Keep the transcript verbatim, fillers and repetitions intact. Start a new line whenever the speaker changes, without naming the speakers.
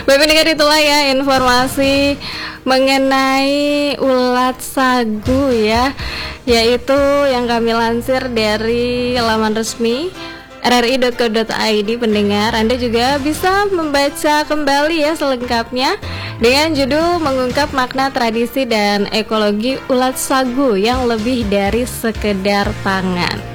Baik pendengar, itulah ya informasi mengenai ulat sagu ya, yaitu yang kami lansir dari laman resmi r r i dot co dot i d. Pendengar, Anda juga bisa membaca kembali ya selengkapnya dengan judul mengungkap makna tradisi dan ekologi ulat sagu yang lebih dari sekedar pangan.